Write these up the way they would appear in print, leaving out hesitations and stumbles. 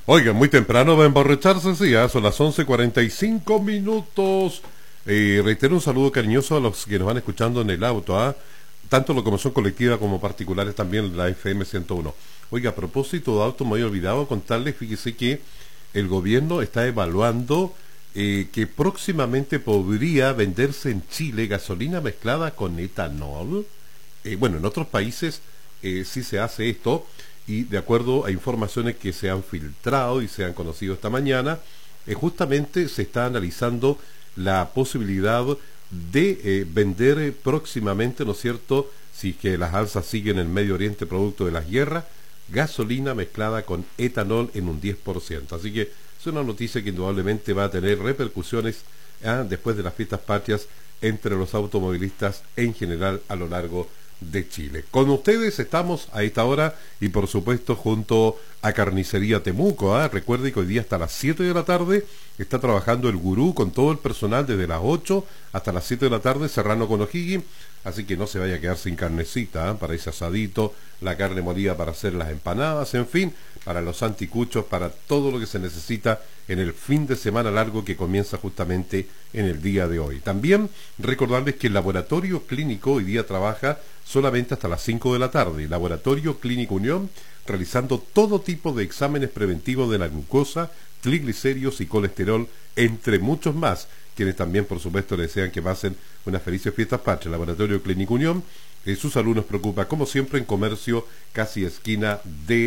Oigan, muy temprano va a emborracharse, sí, son las 11:45 minutos. Reitero un saludo cariñoso a los que nos van escuchando en el auto, tanto locomoción colectiva como particulares también, la FM 101. Oiga, a propósito de auto, me había olvidado contarles, fíjese que el gobierno está evaluando que próximamente podría venderse en Chile gasolina mezclada con etanol. Bueno, en otros países sí se hace esto, y de acuerdo a informaciones que se han filtrado y se han conocido esta mañana, justamente se está analizando la posibilidad de vender próximamente, ¿no es cierto?, si que las alzas siguen en el Medio Oriente producto de las guerras, gasolina mezclada con etanol en un 10%. Así que es una noticia que indudablemente va a tener repercusiones después de las fiestas patrias entre los automovilistas en general a lo largo de Chile. Con ustedes estamos a esta hora y por supuesto junto a Carnicería Temuco. Recuerde que hoy día hasta las 7 de la tarde está trabajando el gurú con todo el personal desde las 8 hasta las 7 de la tarde, Serrano con O'Higgins, así que no se vaya a quedar sin carnecita, para ese asadito, la carne molida para hacer las empanadas, en fin, para los anticuchos, para todo lo que se necesita en el fin de semana largo que comienza justamente en el día de hoy. También recordarles que el laboratorio clínico hoy día trabaja solamente hasta las 5 de la tarde. Laboratorio Clínico Unión, realizando todo tipo de exámenes preventivos de la glucosa, triglicéridos y colesterol, entre muchos más, quienes también por supuesto le desean que pasen unas felices fiestas patrias. Laboratorio Clínico Unión, su salud nos preocupa, como siempre, en Comercio, casi esquina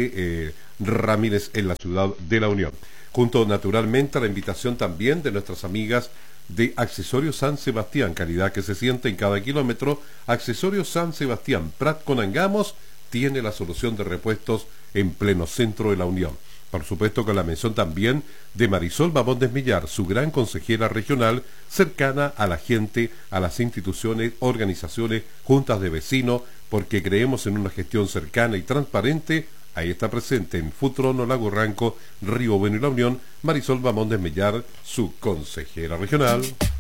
de Ramírez, en la ciudad de La Unión. Junto naturalmente a la invitación también de nuestras amigas de Accesorios San Sebastián, calidad que se siente en cada kilómetro. Accesorios San Sebastián, Prat con Angamos, tiene la solución de repuestos en pleno centro de La Unión. Por supuesto con la mención también de Marisol Babón Desmillar, su gran consejera regional, cercana a la gente, a las instituciones, organizaciones, juntas de vecinos, porque creemos en una gestión cercana y transparente. Ahí está presente en Futrono, Lago Ranco, Río Bueno y La Unión, Marisol Babón Desmillar, su consejera regional.